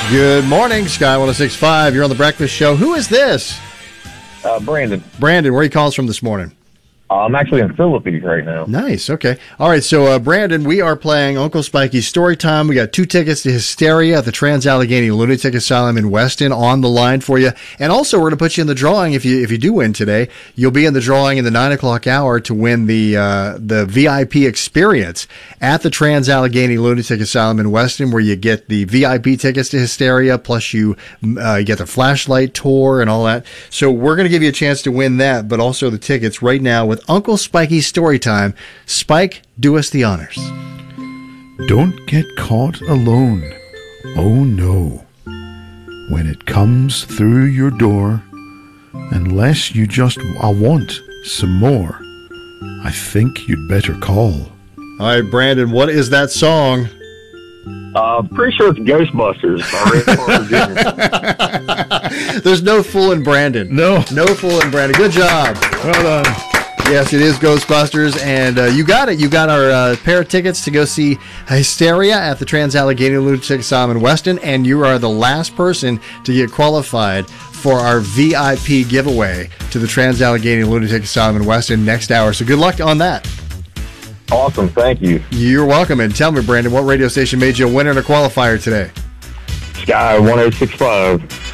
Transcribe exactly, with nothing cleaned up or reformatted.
Good morning, Sky one oh six point five. You're on The Breakfast Show. Who is this? Uh, Brandon. Brandon, where are you calling us from this morning? Uh, I'm actually in Philippines right now. Nice. Okay. All right. So, uh, Brandon, we are playing Uncle Spikey's Story Time. We got two tickets to Hysteria at the Trans-Allegheny Lunatic Asylum in Weston on the line for you. And also, we're going to put you in the drawing. If you if you do win today, you'll be in the drawing in the nine o'clock hour to win the uh, the V I P experience at the Trans-Allegheny Lunatic Asylum in Weston, where you get the V I P tickets to Hysteria, plus you, uh, you get the flashlight tour and all that. So, we're going to give you a chance to win that, but also the tickets right now with Uncle Spikey's Story Time. Spike, do us the honors. Don't get caught alone. Oh no. When it comes through your door, unless you just I want some more, I think you'd better call. All right, Brandon, what is that song? Uh, pretty sure it's Ghostbusters by Ray Parker Junior There's no fooling Brandon. No. No fooling Brandon. Good job. Well done. Yes, it is Ghostbusters, and uh, you got it. You got our uh, pair of tickets to go see Hysteria at the Trans-Allegheny Lunatic Asylum in Weston, and you are the last person to get qualified for our V I P giveaway to the Trans-Allegheny Lunatic Asylum in Weston next hour. So good luck on that. Awesome, thank you. You're welcome. And tell me, Brandon, what radio station made you a winner and a qualifier today? Sky one oh six point five.